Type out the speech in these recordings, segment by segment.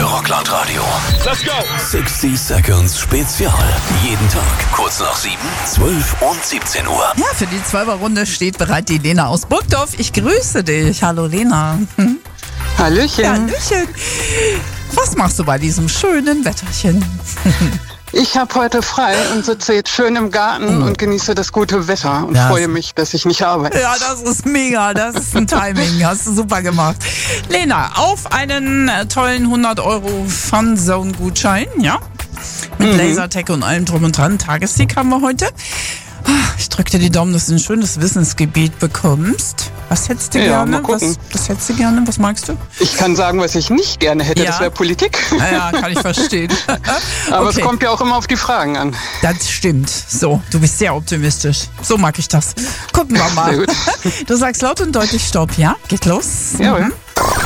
Rockland-Radio. Let's go! 60 Seconds Spezial. Jeden Tag kurz nach 7, 12 und 17 Uhr. Ja, für die 12er-Runde steht bereit die Lena aus Burgdorf. Ich grüße dich. Hallo Lena. Hallöchen. Hallöchen. Was machst du bei diesem schönen Wetterchen? Ich habe heute frei und sitze jetzt schön im Garten und genieße das gute Wetter und freue mich, dass ich nicht arbeite. Ja, das ist mega. Das ist ein Timing. Hast du super gemacht. Lena, auf einen tollen 100 € Funzone-Gutschein, ja? Mit Lasertag und allem drum und dran. Tagessieg haben wir heute. Ich drücke dir die Daumen, dass du ein schönes Wissensgebiet bekommst. Was hättest du gerne? Mal gucken. Was hättest du gerne? Was magst du? Ich kann sagen, was ich nicht gerne hätte. Ja. Das wäre Politik. Ja, kann ich verstehen. Aber Okay. es kommt ja auch immer auf die Fragen an. Das stimmt. So, du bist sehr optimistisch. So mag ich das. Gucken wir mal. Sehr gut. Du sagst laut und deutlich Stopp, ja? Geht los. Ja, ja.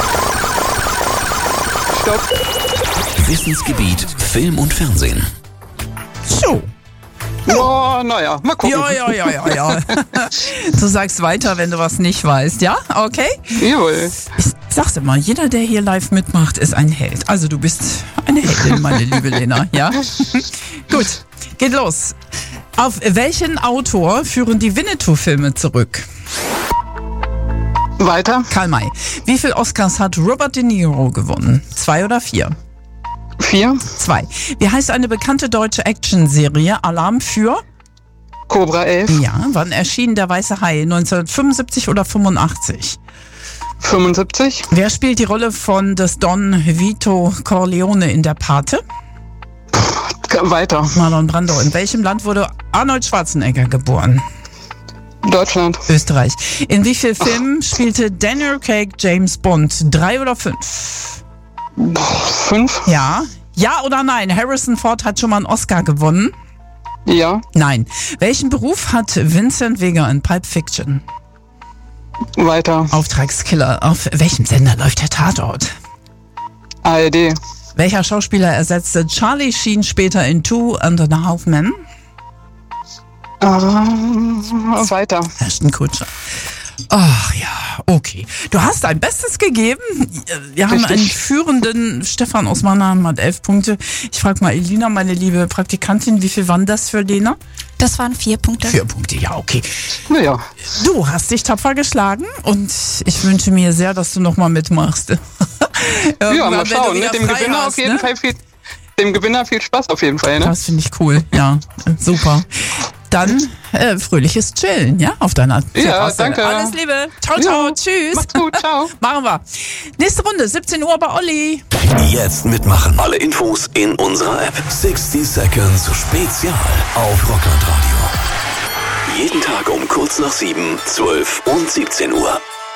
Stopp. Wissensgebiet Film und Fernsehen. So. Oh, naja, mal gucken. Ja. Du sagst weiter, wenn du was nicht weißt, ja? Okay? Jawohl. Ich sag's immer, jeder, der hier live mitmacht, ist ein Held. Also du bist eine Heldin, meine liebe Lena, ja? Gut, geht los. Auf welchen Autor führen die Winnetou-Filme zurück? Weiter. Karl May. Wie viele Oscars hat Robert De Niro gewonnen? 2 oder 4? 4. 2. Wie heißt eine bekannte deutsche Actionserie? Alarm für? Cobra 11. Ja, wann erschien Der Weiße Hai? 1975 oder 85? 75. Wer spielt die Rolle von des Don Vito Corleone in Der Pate? Weiter. Marlon Brando. In welchem Land wurde Arnold Schwarzenegger geboren? Deutschland. Österreich. In wie vielen Filmen spielte Daniel Craig James Bond? 3 oder 5? 5. Ja. Ja oder nein? Harrison Ford hat schon mal einen Oscar gewonnen? Ja. Nein. Welchen Beruf hat Vincent Vega in Pulp Fiction? Weiter. Auftragskiller. Auf welchem Sender läuft der Tatort? ARD. Welcher Schauspieler ersetzte Charlie Sheen später in Two and a Half Men? Weiter. Ashton Kutcher. Ach ja, okay. Du hast dein Bestes gegeben. Wir haben einen führenden Stefan aus Mannheim, hat 11 Punkte. Ich frage mal Elina, meine liebe Praktikantin, wie viel waren das für Lena? Das waren 4 Punkte. 4 Punkte, ja, okay. Naja. Du hast dich tapfer geschlagen und ich wünsche mir sehr, dass du nochmal mitmachst. Ja, mal schauen. Ne? Dem Gewinner hast, auf jeden Fall dem Gewinner viel Spaß auf jeden Fall. Ne? Das finde ich cool, ja, super. Dann fröhliches Chillen, ja, auf deiner Terrasse. Danke. Alles Liebe. Ciao, ciao, Ja, tschüss. Macht's gut, ciao. Machen wir. Nächste Runde, 17 Uhr bei Olli. Jetzt mitmachen. Alle Infos in unserer App. 60 Seconds Spezial auf Rockland-Radio. Jeden Tag um kurz nach 7, 12 und 17 Uhr.